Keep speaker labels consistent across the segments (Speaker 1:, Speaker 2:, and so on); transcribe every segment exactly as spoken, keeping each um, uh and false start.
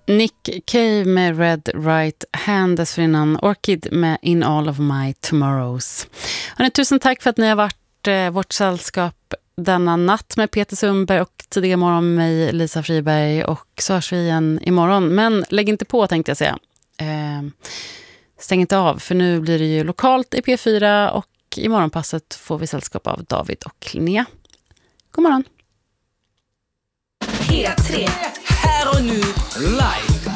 Speaker 1: Nick Cave med Red Right Hand, dessförinnan Orchid med In All of My Tomorrows. Hörrni, tusen tack för att ni har varit eh, vårt sällskap denna natt med Peter Sundberg och tidiga morgon med mig, Lisa Friberg, och så hörs vi igen imorgon. Men lägg inte på, tänkte jag säga. Eh, stäng inte av, för nu blir det ju lokalt i P fyra och i morgonpasset får vi sällskap av David och Linnea. God morgon.
Speaker 2: P tre. Här och nu live.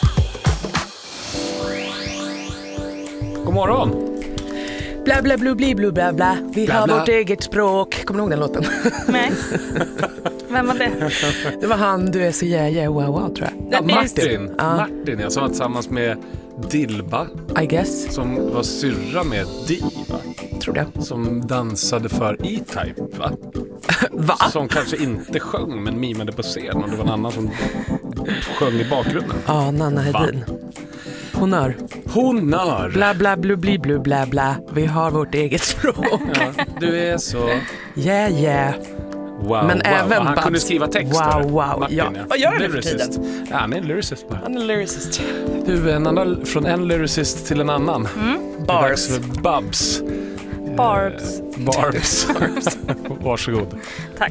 Speaker 3: God morgon.
Speaker 4: Bla bla bla bla bla bla bla. Vi
Speaker 3: bla,
Speaker 4: har
Speaker 3: bla.
Speaker 4: vårt eget språk. Kommer du ihåg den låten?
Speaker 5: Nej. Vem var det?
Speaker 4: Det var han, du är så yeah yeah wow wow, tror jag.
Speaker 3: Ja, Martin.
Speaker 4: Ja.
Speaker 3: Martin, jag sa tillsammans med Dilba,
Speaker 4: I guess.
Speaker 3: som var syrra med Diva,
Speaker 4: Tror det.
Speaker 3: som dansade för E-Type, va?
Speaker 4: Va?
Speaker 3: Som kanske inte sjöng men mimade på scen, och det var en annan som sjöng i bakgrunden.
Speaker 4: Ja, Nanna Hedin. Honör.
Speaker 3: Honör.
Speaker 4: Bla bla bla bla bla bla bla. Vi har vårt eget språk.
Speaker 3: Ja, du är så...
Speaker 4: Yeah yeah.
Speaker 3: Wow,
Speaker 4: Men
Speaker 3: wow.
Speaker 4: även
Speaker 3: Han
Speaker 4: Babs.
Speaker 3: kunde skriva texter.
Speaker 4: Wow, wow.
Speaker 3: Martin,
Speaker 4: Ja. Vad gör han nu för
Speaker 3: Lyricist.
Speaker 4: tiden?
Speaker 3: Ja, han är en lyricist bara.
Speaker 4: Han är lyricist.
Speaker 3: Du, en annan, från en lyricist till en annan.
Speaker 5: Mm.
Speaker 3: Det är dags
Speaker 4: Bars.
Speaker 3: för Babs.
Speaker 5: Barbs.
Speaker 3: Eh, Barbs. Varsågod.
Speaker 5: Tack.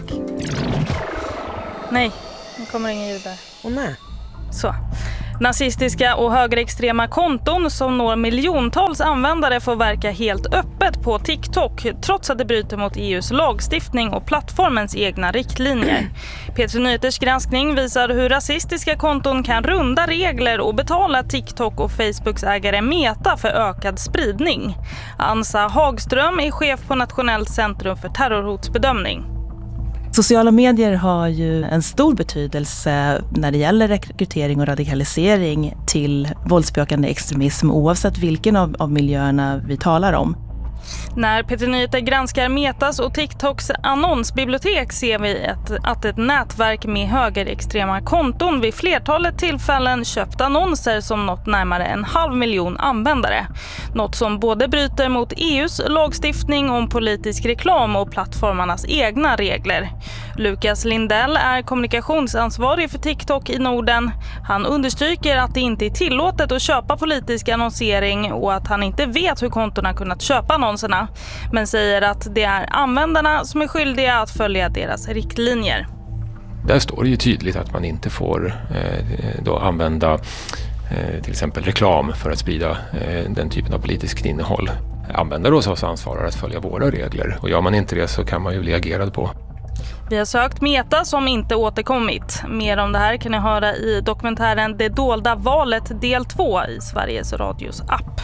Speaker 5: Nej, nu kommer ingen ljud där.
Speaker 4: Åh nej.
Speaker 5: Så. Nazistiska och högerextrema konton som når miljontals användare får verka helt öppet på TikTok trots att det bryter mot E U:s lagstiftning och plattformens egna riktlinjer. P tre Nyheters granskning visar hur rasistiska konton kan runda regler och betala TikTok och Facebooks ägare Meta för ökad spridning. Ansa Hagström är chef på Nationellt centrum för terrorhotsbedömning.
Speaker 6: Sociala medier har ju en stor betydelse när det gäller rekrytering och radikalisering till våldsbejakande extremism oavsett vilken av, av miljöerna vi talar om.
Speaker 5: När P tre Nyheter granskar Metas och TikToks annonsbibliotek ser vi ett, att ett nätverk med högerextrema konton vid flertalet tillfällen köpt annonser som nått närmare en halv miljon användare. Något som både bryter mot E U:s lagstiftning om politisk reklam och plattformarnas egna regler. Lukas Lindell är kommunikationsansvarig för TikTok i Norden. Han understryker att det inte är tillåtet att köpa politisk annonsering och att han inte vet hur kontona kunnat köpa annonserna, men säger att det är användarna som är skyldiga att följa deras riktlinjer.
Speaker 7: Där står det ju tydligt att man inte får eh, då använda eh, till exempel reklam för att sprida eh, den typen av politiskt innehåll. Användare hos oss ansvarar att följa våra regler, och gör man inte det så kan man ju bli agerad på.
Speaker 5: Vi har sökt Meta som inte återkommit. Mer om det här kan ni höra i dokumentären Det dolda valet del två i Sveriges Radios app.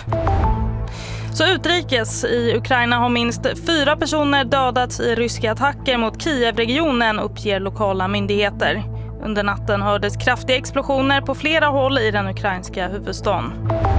Speaker 5: Så utrikes i Ukraina har minst fyra personer dödats i ryska attacker mot Kiev-regionen, uppger lokala myndigheter. Under natten hördes kraftiga explosioner på flera håll i den ukrainska huvudstaden.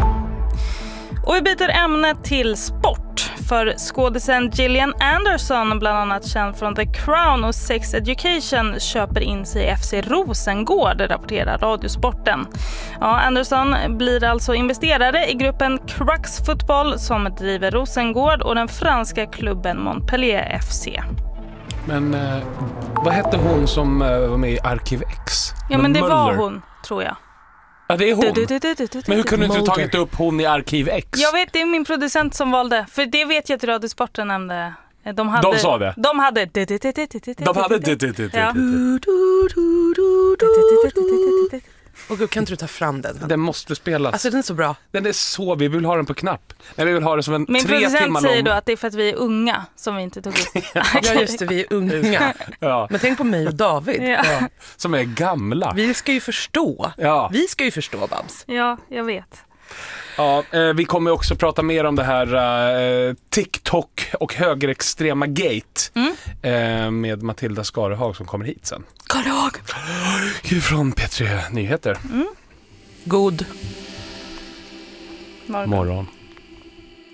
Speaker 5: Och vi byter ämne till sport. För skådisen Gillian Anderson, bland annat känd från The Crown och Sex Education, köper in sig i F C Rosengård, rapporterar Radiosporten. Ja, Anderson blir alltså investerare i gruppen Crux Football som driver Rosengård och den franska klubben Montpellier F C.
Speaker 3: Men eh, vad hette hon som eh, var med i Arkiv X?
Speaker 5: Ja, men det var
Speaker 3: Möller.
Speaker 5: hon, tror jag.
Speaker 3: Ja, det är hon.
Speaker 5: Du, du, du, du, du,
Speaker 3: Men hur kunde du inte
Speaker 4: Mulder.
Speaker 3: tagit upp hon i Arkiv X?
Speaker 5: Jag vet, det är min producent som valde. För det vet jag att Radiosporten nämnde. De, hade,
Speaker 3: De sa det?
Speaker 5: De hade...
Speaker 3: De hade det, det, det,
Speaker 5: Ja.
Speaker 3: det.
Speaker 4: Och gud, kan inte du ta fram den?
Speaker 3: Den måste spelas.
Speaker 4: Alltså den är så bra.
Speaker 3: Den är så, vi vill ha den på knapp. Nej, vi vill ha det som en
Speaker 5: Min
Speaker 3: tre timmar
Speaker 5: producent säger
Speaker 3: lång.
Speaker 5: då att det är för att vi är unga som vi inte tog upp.
Speaker 4: Ja just det, vi är unga.
Speaker 3: Ja.
Speaker 4: Men tänk på mig och David.
Speaker 5: Ja.
Speaker 3: Ja, som är gamla.
Speaker 4: Vi ska ju förstå.
Speaker 3: Ja.
Speaker 4: Vi ska ju förstå, Babs.
Speaker 5: Ja, jag vet.
Speaker 3: Ja, eh, vi kommer också prata mer om det här eh, TikTok och högerextrema gate
Speaker 5: Mm.
Speaker 3: eh, med Matilda Skarehag som kommer hit sen.
Speaker 4: Karag.
Speaker 3: Från P tre Nyheter.
Speaker 4: God
Speaker 5: Morgon.
Speaker 3: Morgon.